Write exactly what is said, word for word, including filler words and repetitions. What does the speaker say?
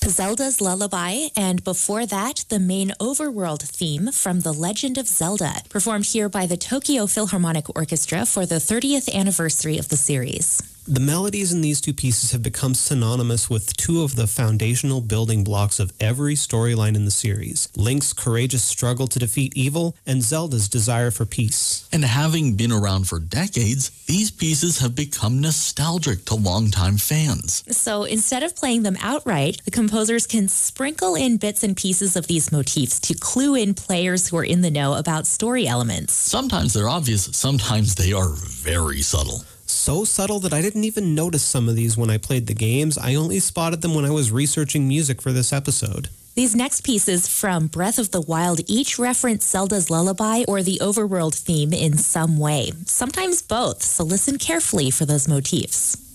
Zelda's Lullaby, and before that, the main overworld theme from The Legend of Zelda, performed here by the Tokyo Philharmonic Orchestra for the thirtieth anniversary of the series. The melodies in these two pieces have become synonymous with two of the foundational building blocks of every storyline in the series: Link's courageous struggle to defeat evil and Zelda's desire for peace. And having been around for decades, these pieces have become nostalgic to longtime fans. So instead of playing them outright, the composers can sprinkle in bits and pieces of these motifs to clue in players who are in the know about story elements. Sometimes they're obvious, sometimes they are very subtle. So subtle that I didn't even notice some of these when I played the games. I only spotted them when I was researching music for this episode. These next pieces from Breath of the Wild each reference Zelda's Lullaby or the overworld theme in some way, sometimes both, so listen carefully for those motifs.